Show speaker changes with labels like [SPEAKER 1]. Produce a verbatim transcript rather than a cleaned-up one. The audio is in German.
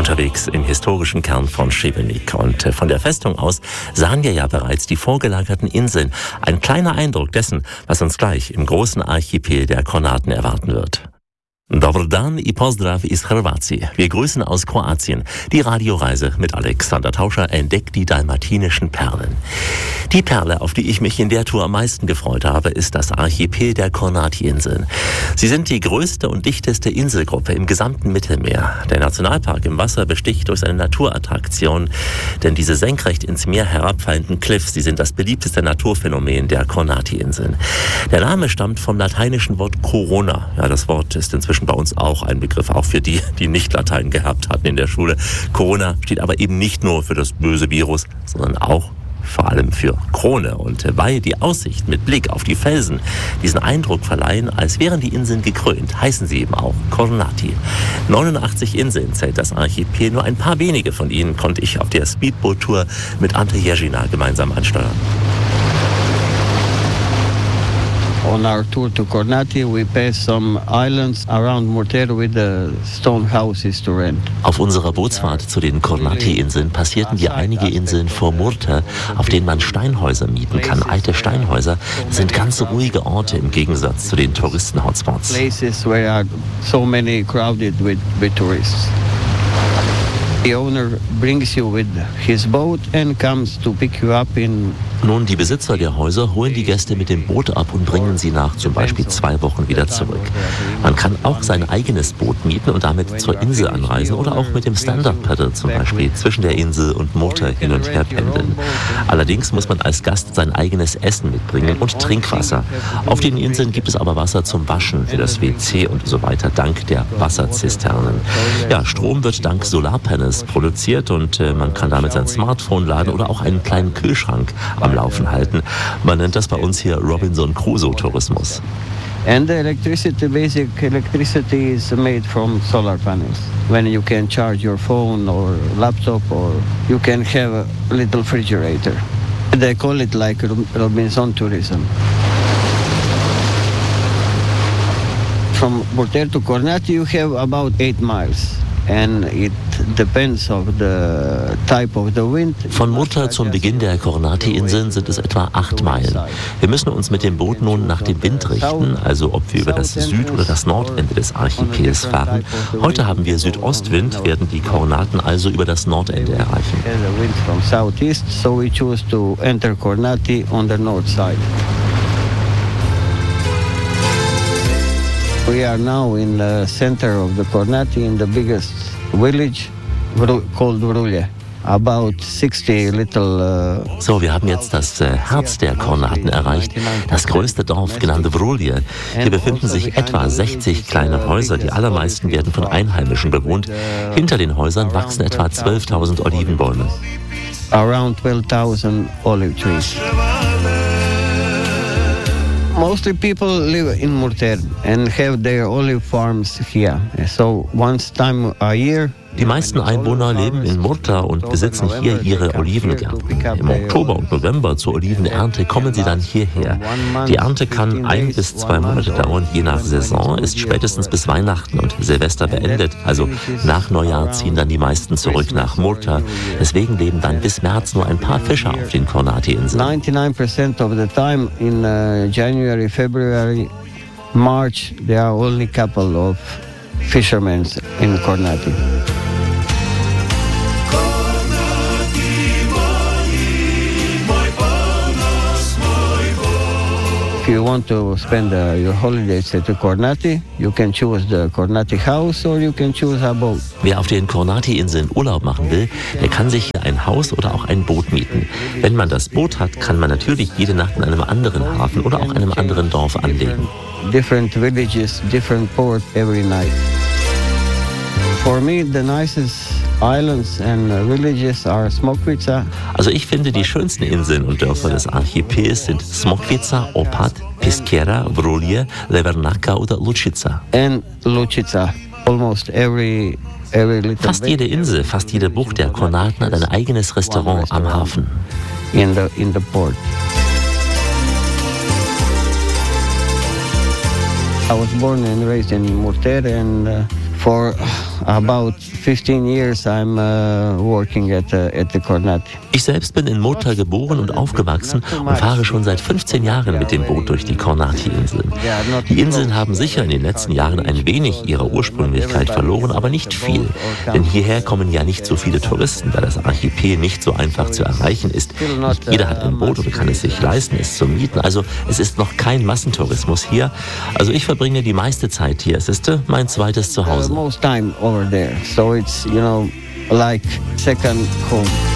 [SPEAKER 1] Unterwegs im historischen Kern von Šibenik. Und von der Festung aus sahen wir ja bereits die vorgelagerten Inseln. Ein kleiner Eindruck dessen, was uns gleich im großen Archipel der Kornaten erwarten wird. Dobar dan i pozdrav iz Hrvatske. Wir grüßen aus Kroatien. Die Radioreise mit Alexander Tauscher entdeckt die dalmatinischen Perlen. Die Perle, auf die ich mich in der Tour am meisten gefreut habe, ist das Archipel der Kornati-Inseln. Sie sind die größte und dichteste Inselgruppe im gesamten Mittelmeer. Der Nationalpark im Wasser besticht durch seine Naturattraktion, denn diese senkrecht ins Meer herabfallenden Cliffs, die sind das beliebteste Naturphänomen der Kornati-Inseln. Der Name stammt vom lateinischen Wort Corona. Ja, das Wort ist inzwischen bei uns auch ein Begriff, auch für die, die nicht Latein gehabt hatten in der Schule. Corona steht aber eben nicht nur für das böse Virus, sondern auch vor allem für Krone. Und weil die Aussicht mit Blick auf die Felsen diesen Eindruck verleihen, als wären die Inseln gekrönt, heißen sie eben auch Kornati. neunundachtzig Inseln zählt das Archipel, nur ein paar wenige von ihnen konnte ich auf der Speedboot-Tour mit Ante Ježina gemeinsam ansteuern.
[SPEAKER 2] On our tour to Kornati, we passed some islands around Murter with the stone houses to rent.
[SPEAKER 1] Auf unserer Bootsfahrt zu den Kornati-Inseln passierten wir einige Inseln vor Murter, auf denen man Steinhäuser mieten kann. Alte Steinhäuser sind ganz ruhige Orte im Gegensatz zu den Touristen-Hotspots.
[SPEAKER 2] Places where are so many crowded with, with tourists. The owner brings you with his boat and comes to pick you up in.
[SPEAKER 1] Nun, die Besitzer der Häuser holen die Gäste mit dem Boot ab und bringen sie nach zum Beispiel zwei Wochen wieder zurück. Man kann auch sein eigenes Boot mieten und damit zur Insel anreisen oder auch mit dem Stand-Up-Paddle zum Beispiel zwischen der Insel und Murter hin und her pendeln. Allerdings muss man als Gast sein eigenes Essen mitbringen und Trinkwasser. Auf den Inseln gibt es aber Wasser zum Waschen, für das W C und so weiter, dank der Wasserzisternen. Ja, Strom wird dank Solarpanels produziert und äh, man kann damit sein Smartphone laden oder auch einen kleinen Kühlschrank am Laufen halten. Man nennt das bei uns hier Robinson Crusoe-Tourismus.
[SPEAKER 2] And the electricity, basic electricity is made from solar panels. When you can charge your phone or laptop or you can have a little refrigerator. They call it like Robinson tourism. From Murter to Kornati you have about eight miles. And it depends of the type of the wind.
[SPEAKER 1] Von Murter zum Beginn der Kornati-Inseln sind es etwa acht Meilen. Wir müssen uns mit dem Boot nun nach dem Wind richten, also ob wir über das Süd- oder das Nordende des Archipels fahren. Heute haben wir Südostwind, werden die Kornaten also über das Nordende erreichen.
[SPEAKER 2] The wind from southeast, so we choose to enter Kornati on the north side. We are now in the center of the Kornati, in the biggest village called Vrulje. About sixty little, uh,
[SPEAKER 1] so, wir haben jetzt das äh, Herz der Kornaten erreicht, das größte Dorf, genannt Vrulje. Hier befinden sich etwa sechzig kleine Häuser, die allermeisten werden von Einheimischen bewohnt. Hinter den Häusern wachsen etwa zwölftausend Olivenbäume.
[SPEAKER 2] Around twelve thousand olive trees. Mostly people live in Murter and have their olive farms here. So once time a year.
[SPEAKER 1] Die meisten Einwohner leben in Murter und besitzen hier ihre Olivengärten. Im Oktober und November zur Olivenernte kommen sie dann hierher. Die Ernte kann ein bis zwei Monate dauern, je nach Saison, ist spätestens bis Weihnachten und Silvester beendet. Also nach Neujahr ziehen dann die meisten zurück nach Murter. Deswegen leben dann bis März nur ein paar Fischer auf den Kornati-Inseln.
[SPEAKER 2] ninety-nine percent of the time in uh, January, February, March, there are only couple of fishermen in Kornati. If you want to spend uh, your holidays at Kornati, you can choose the Kornati house or you can choose a boat.
[SPEAKER 1] Wer auf den Kornati-Inseln Urlaub machen will, der kann sich hier ein Haus oder auch ein Boot mieten. Wenn man das Boot hat, kann man natürlich jede Nacht in einem anderen Hafen oder auch einem anderen Dorf anlegen.
[SPEAKER 2] Different villages, different port every night. For me, the nicest islands and villages are Smokvica.
[SPEAKER 1] Also ich finde, die schönsten Inseln und Dörfer des Archipels sind Smokvica, Opat, Piskera, Vrulje, Levernaka oder Lučica.
[SPEAKER 2] And Lučica. Almost every, every little
[SPEAKER 1] fast jede Insel, fast jede Bucht der Kornaten hat ein eigenes Restaurant am Hafen.
[SPEAKER 2] In the, in the port. I was born and raised in Murter and uh, for about fifteen years I'm uh, working at, uh, at the Kornati.
[SPEAKER 1] Ich selbst bin in Mota geboren und aufgewachsen und fahre schon seit fünfzehn Jahren mit dem Boot durch die Kornati-Inseln. Die Inseln haben sicher in den letzten Jahren ein wenig ihre Ursprünglichkeit verloren, aber nicht viel. Denn hierher kommen ja nicht so viele Touristen, da das Archipel nicht so einfach zu erreichen ist. Nicht jeder hat ein Boot oder kann es sich leisten, es zu mieten. Also es ist noch kein Massentourismus hier. Also ich verbringe die meiste Zeit hier. Es ist mein zweites Zuhause.
[SPEAKER 2] Most time over there, so it's, you know, like second home.